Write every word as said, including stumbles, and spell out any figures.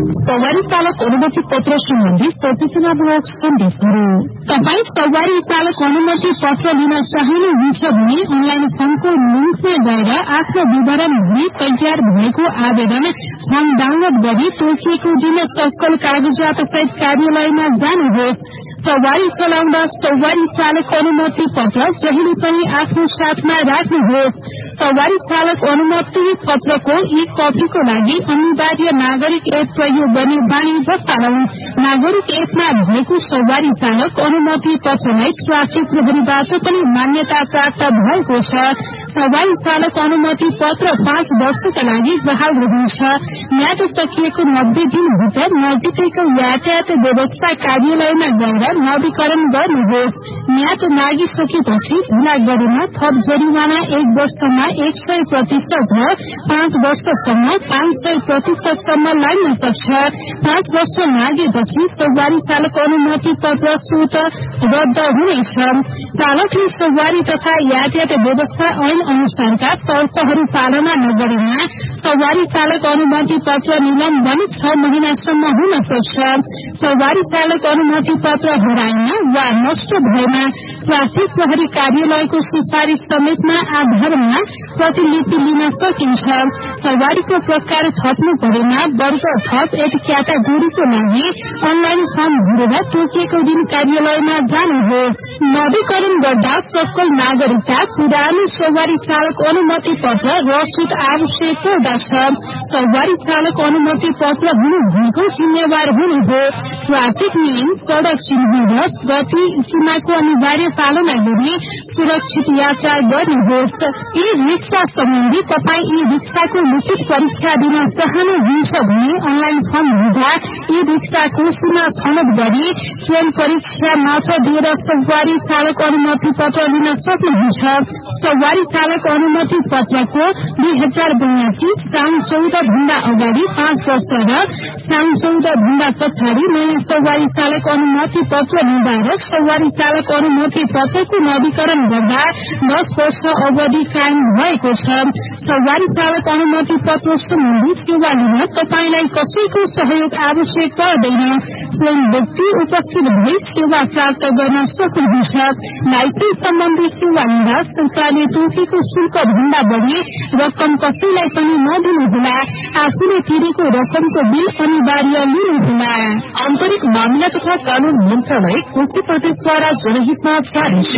सवारी चालक अनुमति पत्र सम्बन्धी सचेतनामूलक सन्देशहरू। तपाईँ सवारी चालक अनुमति पत्र लिन चाहनुहुन्छ भने अनलाइन फर्मको लिंकमा गएर आफ्नो विवरण भरी तयार भएको आवेदन फर्म डाउनलोड गरी तोकिएको दिन सक्कल कागजात सहित कार्यालयमा जानुहोस्। सवारी चलाउँदा सवारी चालक अनुमति पत्र जहिले पनि आफ्नो साथमा राख्नुहोस्। सवारी चालक अनुमति पत्रको एक कपीको लागि अनिवार्य नागरिक एप प्रयोग गर्ने बानी बसालौं। नागरिक एपमा भएको सवारी चालक अनुमति पत्रलाई ट्राफिक प्रहरीबाट पनि मान्यता प्राप्त भएको छ। सवारी चालक अनुमति पत्र पाँच वर्षका लागि बहाल रहन्छ। म्याद सकिएको नब्बे दिनभित्र नजिकैको यातायात व्यवस्था कार्यालयमा गएर नवीकरण गर्नुहोस्। म्याद नागिसकेपछि ढिला गरेमा थप जरिवाना एक वर्षमा एक सय प्रतिशत र पाँच वर्षसम्म पाँच सय प्रतिशतसम्म लाग्न सक्छ। पाँच वर्ष नागेपछि सवारी चालक अनुमति पत्र स्वत रद्द हुनेछ। चालकले सवारी तथा यातायात व्यवस्था ऐन अनुसारका तर्कहरू पालना नगरेमा सवारी चालक अनुमति पत्र निलम्बन छ महिनासम्म हुन सक्छ। सवारी चालक अनुमति पत्र हराएमा वा नष्ट भएमा ट्राफिक प्रहरी कार्यालयको सिफारिश समेतमा आधारमा प्रतिलिपि लिन सकिन्छ। सवारीको प्रकार थप्नु परेमा वर्ग थप एक क्याटागोरीको लागि अनलाइन फर्म भरेर तोकिएको दिन कार्यालयमा जानुहोस्। नवीकरण गर्दा सक्कल नागरिकता पुरानो सवारी चालक अनुमति पत्र रसिद आवश्यक पर्दछ। सवारी चालक अनुमति पत्र हुनु भनेको जिम्मेवार हुनु हो। ट्राफिक नियम, सड़क चिन्ह र गति सीमाको अनिवार्य पालना गरी सुरक्षित यात्रा गर्नुहोस्। ई रिक्सा सम्बन्धी तपाईँ ई रिक्साको लिखित परीक्षा दिन चाहनुहुन्छ भने अनलाइन फर्म हुँदा ई रिक्साको सीमा छनौट गरी ट्रेन परीक्षा मात्र दिएर सवारी चालक अनुमति पत्र लिन सक्नुहुन्छ। सवारी चालक अनुमति पत्रको दुई हजार बयासी साउन चौध भन्दा अगाडि पाँच वर्ष र साउन चौध भन्दा पछाडि नयाँ सवारी चालक अनुमति पत्र लिँदा र सवारी चालक अनुमति पत्रको नवीकरण गर्दा दस वर्ष अवधि कायम भएको छ। सवारी चालक अनुमति पत्र सम्बन्धी सेवा लिन तपाईलाई कसैको सहयोग आवश्यक पर्दैन। स्वयं व्यक्ति उपस्थित भई सेवा प्राप्त गर्न सक्नुहुन्छ। लाइसेन्स सम्बन्धी सेवा लिँदा सरकारले तोकेको शुल्क भन्दा बढ़ी रकम कसैलाई पनि नदिनुहोला। आफूले तिरेको रकमको बिल अनिवार्य लिनुहोला। आन्तरिक मामिला तथा कानून मन्त्रालय कोशी प्रदेशद्वारा जनहितमा जारी।